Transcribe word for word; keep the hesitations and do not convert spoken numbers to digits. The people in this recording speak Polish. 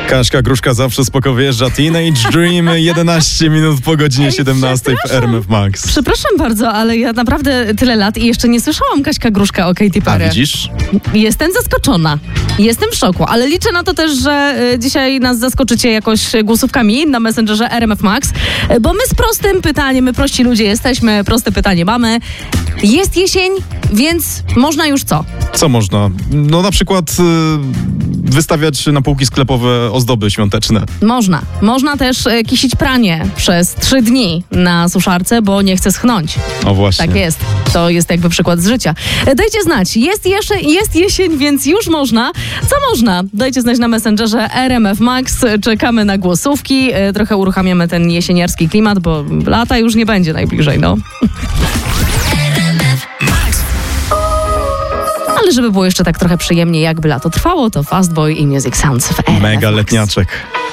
Kaśka Gruszka zawsze spoko wjeżdża. Teenage Dream, jedenaście minut po godzinie siedemnastej w R M F Max. Przepraszam bardzo, ale ja naprawdę tyle lat i jeszcze nie słyszałam Kaśka Gruszka o Katy Perry. A widzisz? Jestem zaskoczona. Jestem w szoku, ale liczę na to też, że y, dzisiaj nas zaskoczycie jakoś głosówkami na Messengerze R M F Max, y, bo my z prostym pytaniem, my prości ludzie jesteśmy, proste pytanie mamy. Jest jesień, więc można już co? Co można? No na przykład y, wystawiać na półki sklepowe ozdoby świąteczne. Można. Można też y, kisić pranie przez trzy dni na suszarce, bo nie chce schnąć. O właśnie. Tak jest. To jest jakby przykład z życia. Dajcie znać. Jest, jeszcze, jest jesień, więc już można. Co można? Dajcie znać na Messengerze R M F Max. Czekamy na głosówki. Trochę uruchamiamy ten jesieniarski klimat, bo lata już nie będzie najbliżej, no. Ale żeby było jeszcze tak trochę przyjemnie, jakby lato trwało, to Fastboy i Music Sounds w R M F Mega Max. letniaczek.